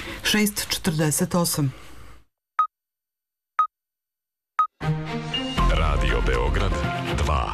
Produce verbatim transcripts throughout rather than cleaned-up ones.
šest četrdeset osam. Radio Beograd dva.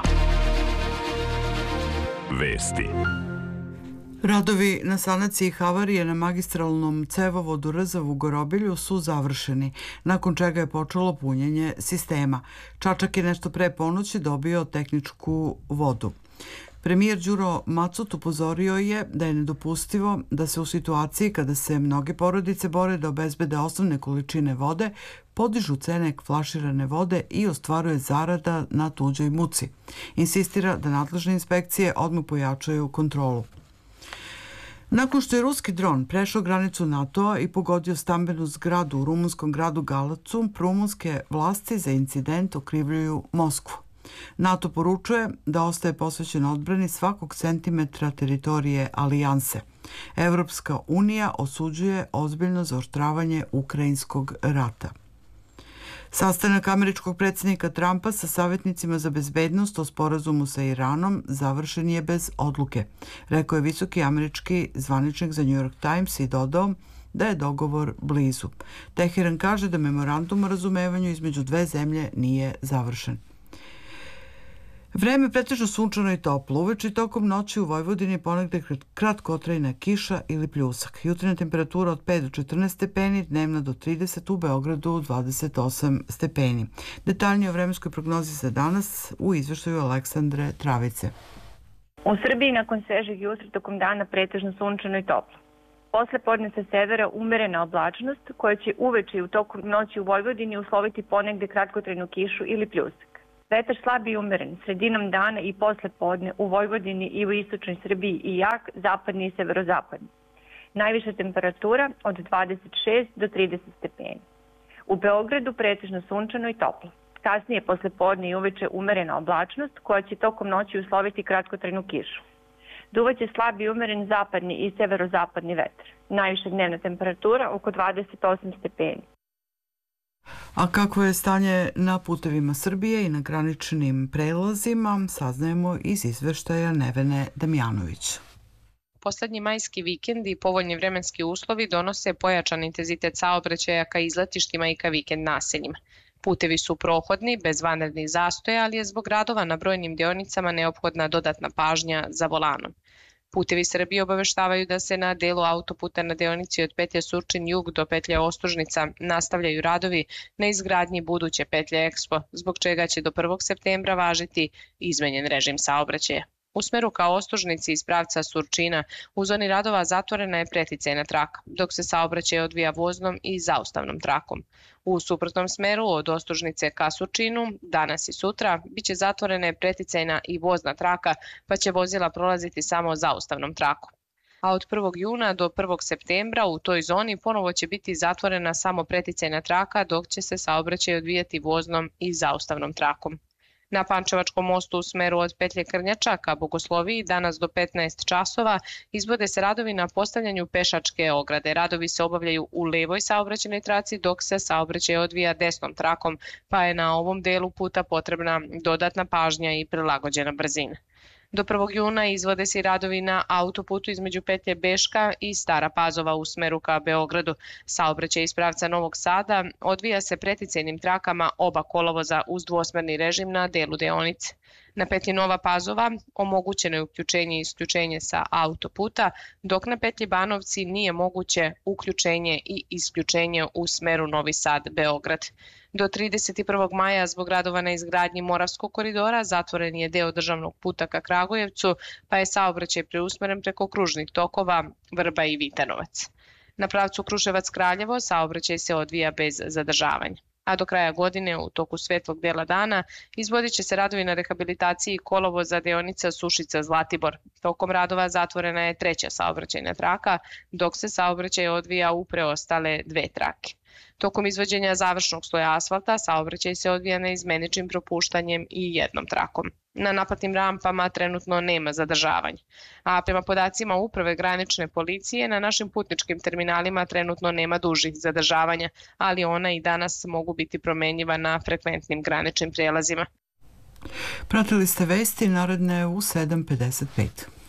Vesti. Radovi na sanaciji havarije na magistralnom cevovodu Rzavu-Gorobilju su završeni, nakon čega je počelo punjenje sistema. Čačak je nešto pre ponoći dobio tehničku vodu. Premijer Đuro Macut upozorio je da je nedopustivo da se u situaciji kada se mnoge porodice bore da obezbede osnovne količine vode, podižu cene flaširane vode i ostvaruje zarada na tuđoj muci. Insistira da nadležne inspekcije odmah pojačaju kontrolu. Nakon što je ruski dron prešao granicu NATO-a i pogodio stambenu zgradu u rumunskom gradu Galacu, rumunske vlasti za incident okrivljuju Moskvu. NATO poručuje da ostaje posvećen odbrani svakog centimetra teritorije alijanse. Evropska unija osuđuje ozbiljno zaoštravanje ukrajinskog rata. Sastanak američkog predsjednika Trumpa sa savjetnicima za bezbednost o sporazumu sa Iranom završen je bez odluke, rekao je visoki američki zvaničnik za New York Times i dodao da je dogovor blizu. Teheran kaže da memorandum o razumevanju između dve zemlje nije završen. Vreme pretežno sunčano i toplo. Uveče i tokom noći u Vojvodini ponegde kratkotrajna kiša ili pljusak. Jutarnja temperatura od pet do četrnaest stepeni, dnevna do trideset, u Beogradu dvadeset osam stepeni. Detaljnije o vremenskoj prognozi za danas u izveštaju Aleksandre Travice. U Srbiji nakon svežeg jutra tokom dana pretežno sunčano i toplo. Posle podne sa severa umerena oblačnost koja će uveče i u toku noći u Vojvodini usloviti ponegde kratkotrajnu kišu ili pljusak. Vetar slab i umeren, sredinom dana i posle podne u Vojvodini i u istočnoj Srbiji i jak, zapadni i severozapadni. Najviša temperatura od dvadeset šest do trideset stepeni. U Beogradu pretežno sunčano i toplo. Kasnije posle podne i uveče umerena oblačnost koja će tokom noći usloviti kratkotrajnu kišu. Duvaće slab i umeren zapadni i severozapadni vetar. Najviša dnevna temperatura oko dvadeset osam stepeni. A kako je stanje na putevima Srbije i na graničnim prelazima, saznajemo iz izveštaja Nevene Damjanović. Poslednji majski vikend i povoljni vremenski uslovi donose pojačan intenzitet saobraćaja ka izletištima i ka vikend naseljima. Putevi su prohodni, bez vanrednih zastoja, ali je zbog radova na brojnim deonicama neophodna dodatna pažnja za volanom. Putevi Srbije obaveštavaju da se na delu autoputa na deonici od petlje Surčin-Jug do petlje Ostružnica nastavljaju radovi na izgradnji buduće petlje Expo, zbog čega će do prvog septembra važiti izmenjen režim saobraćaja. U smeru ka Ostružnici iz pravca Surčina u zoni radova zatvorena je preticajna traka, dok se saobraćaj odvija voznom i zaustavnom trakom. U suprotnom smeru od Ostružnice ka Surčinu, danas i sutra, biće zatvorena je preticajna i vozna traka, pa će vozila prolaziti samo zaustavnom trakom. A od prvog juna do prvog septembra u toj zoni ponovo će biti zatvorena samo preticajna traka, dok će se saobraćaj odvijati voznom i zaustavnom trakom. Na Pančevačkom mostu u smeru od petlje Krnjača ka Bogosloviji danas do petnaest časova izvode se radovi na postavljanju pešačke ograde. Radovi se obavljaju u levoj saobraćajnoj traci dok se saobraćaj odvija desnom trakom, pa je na ovom delu puta potrebna dodatna pažnja i prilagođena brzina. Do prvog juna izvode se i radovi na autoputu između petlje Beška i Stara Pazova u smeru ka Beogradu. Saobraćaj iz pravca Novog Sada odvija se preticajnim trakama oba kolovoza uz dvosmerni režim na delu deonice. Na petlji Nova Pazova omogućeno je uključenje i isključenje sa autoputa, dok na petlji Banovci nije moguće uključenje i isključenje u smeru Novi Sad-Beograd. Do trideset prvog maja zbog radova na izgradnji Moravskog koridora zatvoren je deo državnog puta ka Kragujevcu, pa je saobraćaj preusmeren preko kružnih tokova Vrba i Vitanovac. Na pravcu Kruševac-Kraljevo saobraćaj se odvija bez zadržavanja. A do kraja godine, u toku svetlog dela dana, izvodit će se radovi na rehabilitaciji kolovoza deonica Sušica-Zlatibor. Tokom radova zatvorena je treća saobraćajna traka, dok se saobraćaj odvija u preostale dve trake. Tokom izvođenja završnog sloja asfalta saobraćaj se odvija neizmeničnim propuštanjem i jednom trakom. Na naplatnim rampama trenutno nema zadržavanja, a prema podacima Uprave granične policije na našim putničkim terminalima trenutno nema dužih zadržavanja, ali ona i danas mogu biti promenjiva na frekventnim graničnim prijelazima. Pratili ste vesti, naredne u sedam pedeset pet.